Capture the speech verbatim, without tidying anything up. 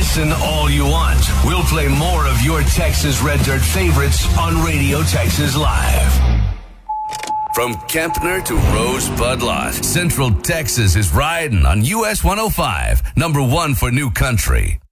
Listen all you want. We'll play more of your Texas Red Dirt favorites on Radio Texas Live. From Kempner to Rosebud Lot, Central Texas is riding on U S one oh five, number one for new country.